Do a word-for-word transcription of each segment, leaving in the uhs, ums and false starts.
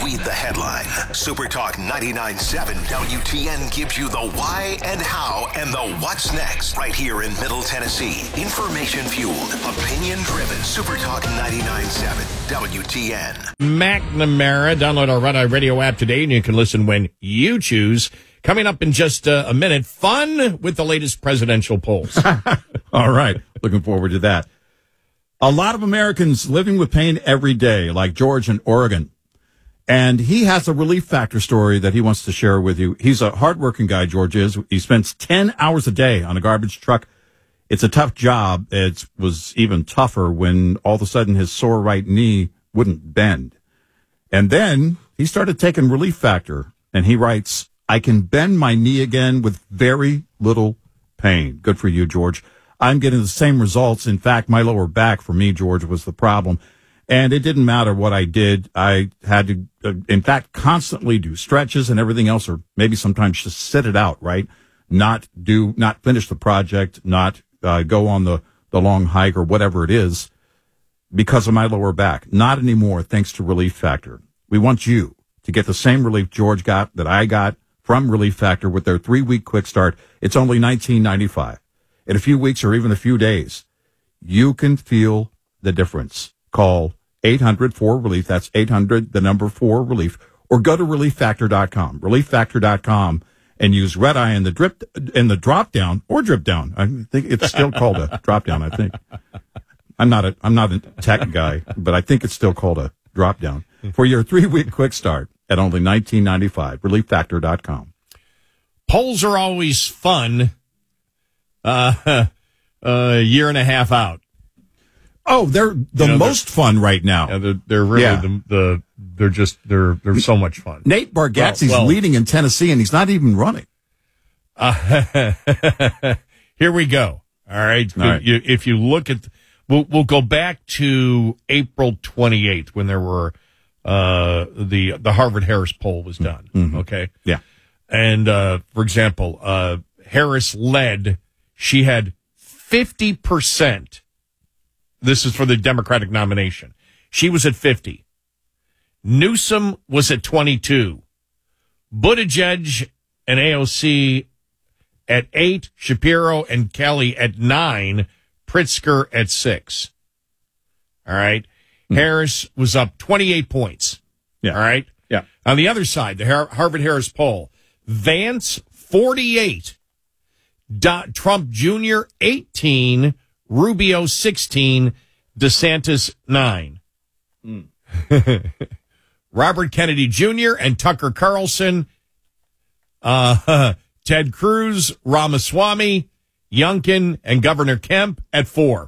Read the headline. Supertalk ninety-nine point seven W T N gives you the why and how and the what's next right here in Middle Tennessee. Information fueled, opinion driven. Supertalk ninety-nine point seven W T N. McNamara. Download our Red Eye Radio app today and you can listen when you choose. Coming up in just uh, a minute, fun with the latest presidential polls. All right. Looking forward to that. A lot of Americans living with pain every day, like George in Oregon. And he has a relief factor story that he wants to share with you. He's a hardworking guy, George is. He spends ten hours a day on a garbage truck. It's a tough job. It was even tougher when all of a sudden his sore right knee wouldn't bend. And then he started taking relief factor. And he writes, I can bend my knee again with very little pain. Good for you, George. I'm getting the same results. In fact, my lower back for me, George, was the problem. And it didn't matter what I did. I had to, uh, in fact, constantly do stretches and everything else, or maybe sometimes just sit it out, right? Not do, not finish the project, not uh, go on the, the long hike or whatever it is because of my lower back. Not anymore, thanks to Relief Factor. We want you to get the same relief George got that I got from Relief Factor with their three-week quick start. It's only nineteen ninety-five. In a few weeks or even a few days, you can feel the difference. Call eight hundred four relief. That's eight hundred, the number four relief, or go to relief factor dot com, relief factor dot com, and use Red Eye in the drip, in the drop down or drip down. I think it's still called a drop down. I think I'm not a, I'm not a tech guy, but I think it's still called a drop down for your three week quick start at only nineteen ninety-five, relief factor dot com. Polls are always fun. Uh, a year and a half out. Oh, they're the you know, most they're, fun right now. Yeah, they're, they're really yeah. the, the they're just they're they're so much fun. Nate Bargatze's well, well, leading in Tennessee, and he's not even running. Uh, here we go. All right. All right. You, if you look at, we'll we'll go back to April twenty-eighth when there were uh the the Harvard Harris poll was done. Mm-hmm. Okay. Yeah. And uh, for example, uh, Harris led. She had fifty percent. This is for the Democratic nomination. She was at fifty. Newsom was at twenty-two. Buttigieg and A O C at eight. Shapiro and Kelly at nine. Pritzker at six. All right. Mm-hmm. Harris was up twenty-eight points. Yeah. All right. Yeah. On the other side, the Harvard Harris poll, Vance forty-eight. Do- Trump Junior eighteen, Rubio sixteen, DeSantis nine. Mm. Robert Kennedy Junior and Tucker Carlson, uh, Ted Cruz, Ramaswamy, Youngkin, and Governor Kemp at four.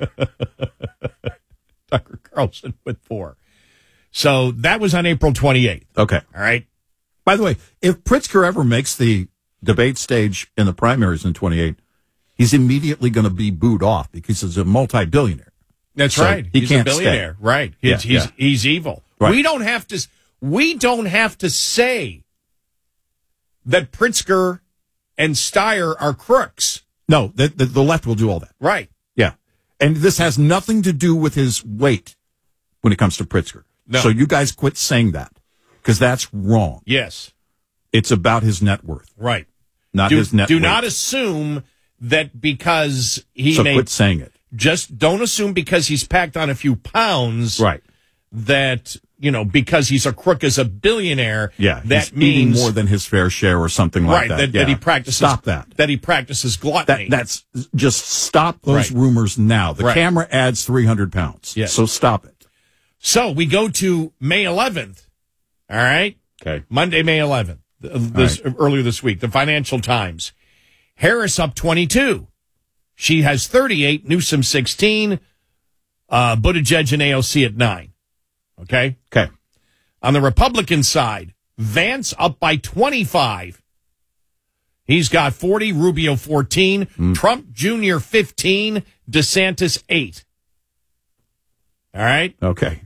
Tucker Carlson with four. So that was on April twenty-eighth. Okay. All right. By the way, if Pritzker ever makes the debate stage in the primaries in twenty-eight, he's immediately going to be booed off because he's a multi-billionaire. That's so right. He he's can't a billionaire. stay. Right. He's, yeah, he's, yeah. he's evil. Right. We don't have to, we don't have to say that Pritzker and Steyer are crooks. No, the, the, the left will do all that. Right. Yeah. And this has nothing to do with his weight when it comes to Pritzker. No. So you guys quit saying that because that's wrong. Yes. It's about his net worth. Right. Not do, his net Do weight. not assume that because he so made... quit saying it. Just don't assume because he's packed on a few pounds... Right. That, you know, because he's a crook as a billionaire... Yeah, that he's means... eating more than his fair share or something like right, that. That, yeah. that he practices... Stop that. That he practices gluttony. That, that's... Just stop those right. rumors now. The right. camera adds three hundred pounds. Yes. So stop it. So we go to May eleventh. All right? Okay. Monday, May eleventh. This, right. Earlier this week, the Financial Times. Harris up twenty-two. She has thirty-eight, Newsom sixteen, uh, Buttigieg and A O C at nine. Okay? Okay. On the Republican side, Vance up by twenty-five. He's got forty, Rubio fourteen, mm. Trump Junior fifteen, DeSantis eight. All right? Okay.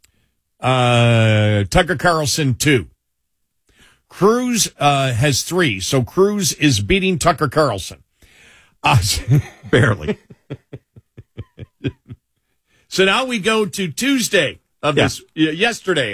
Uh, Tucker Carlson two. Cruz uh, has three, so Cruz is beating Tucker Carlson. Uh, Barely. So now we go to Tuesday of yeah. this, yesterday.